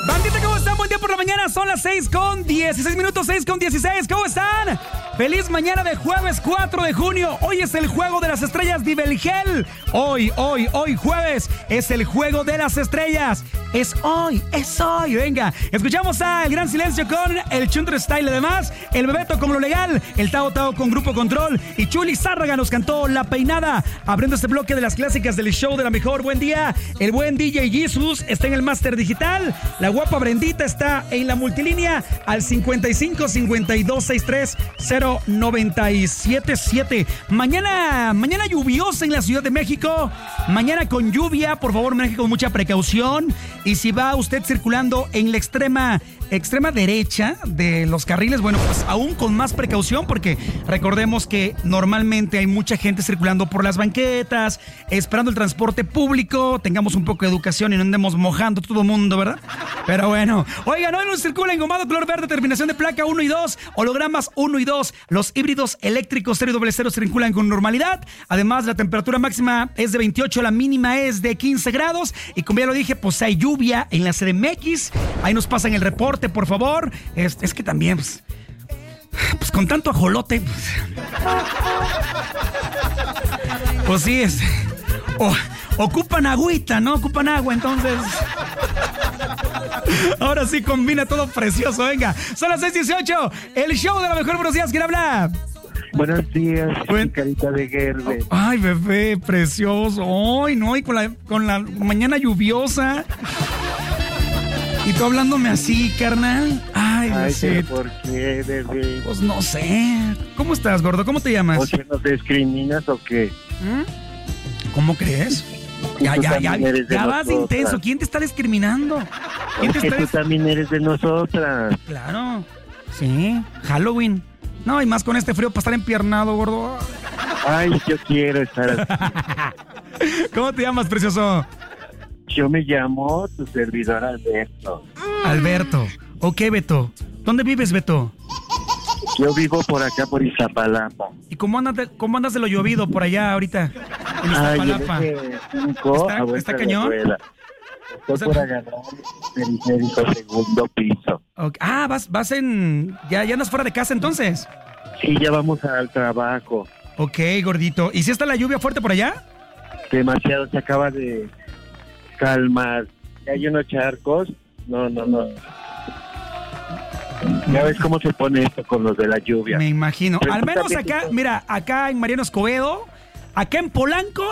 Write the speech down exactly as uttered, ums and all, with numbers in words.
Bandita, ¿cómo están? Buen día por la mañana, son las seis con dieciséis minutos, seis con dieciséis, ¿cómo están? Feliz mañana de jueves cuatro de junio, hoy es el Juego de las Estrellas de Belgel. Hoy, hoy, hoy jueves es el Juego de las Estrellas. Es hoy, es hoy, venga. Escuchamos a El Gran Silencio con el Chuntro Style, además, el Bebeto con Lo Legal, el Tao Tao con Grupo Control y Chuli Zárraga nos cantó La Peinada. Abriendo este bloque de las clásicas del show de la mejor, buen día. El buen D J Jesus está en el Máster Digital. La guapa Brendita está en la multilínea al cincuenta y cinco cincuenta y dos sesenta y tres cero noventa y siete siete. Mañana, mañana lluviosa en la Ciudad de México. Mañana con lluvia, por favor, maneje con mucha precaución. Y si va usted circulando en la extrema, extrema derecha de los carriles, bueno, pues aún con más precaución, porque recordemos que normalmente hay mucha gente circulando por las banquetas, esperando el transporte público. Tengamos un poco de educación y no andemos mojando todo el mundo, ¿verdad? Pero bueno, oigan, hoy nos circula engomado color verde, terminación de placa uno y dos, hologramas uno y dos. Los híbridos eléctricos cero y cero circulan con normalidad. Además, la temperatura máxima es de veintiocho, la mínima es de quince grados. Y como ya lo dije, pues hay lluvia en la C D M X. Ahí nos pasan el reporte, por favor. Es, es que también, pues, pues con tanto ajolote, pues, pues sí, es, oh, ocupan agüita, ¿no? Ocupan agua, entonces. Ahora sí combina todo precioso, venga. Son las seis dieciocho, el show de la mejor. Buenos días, ¿quién habla? Buenos días, Buen... carita de Gerber. Ay, bebé, precioso. Ay, no, y con la, con la mañana lluviosa. Y tú hablándome así, carnal. Ay, Ay, bebé. ¿por qué, bebé? Pues no sé. ¿Cómo estás, gordo? ¿Cómo te llamas? ¿O que nos discriminas o qué? ¿Mm? ¿Cómo crees? Ya, Tú ya, ya, eres de ya vas nosotras. intenso. ¿Quién te está discriminando? ¿Quién te Porque está tú también eres de nosotras. Claro, sí, Halloween. No, y más con este frío para estar empiernado, gordo. Ay, yo quiero estar así. ¿Cómo te llamas, precioso? Yo me llamo tu servidor Alberto. Alberto. Ok, Beto. ¿Dónde vives, Beto? Yo vivo por acá, por Iztapalapa. ¿Y cómo andas de, cómo andas de lo llovido por allá ahorita? En Iztapalapa. Ay, cinco, ¿Está, está cañón? Estoy O sea, por agarrar el periférico segundo piso. Okay. Ah, vas, vas en... Ya, ya andas fuera de casa, entonces. Sí, ya vamos al trabajo. Ok, gordito. ¿Y si está la lluvia fuerte por allá? Demasiado, se acaba de calmar. Hay unos charcos. No, no, no. Ya ves cómo se pone esto con los de la lluvia. Me imagino. Pero Al menos también acá, tú- mira, acá en Mariano Escobedo, acá en Polanco,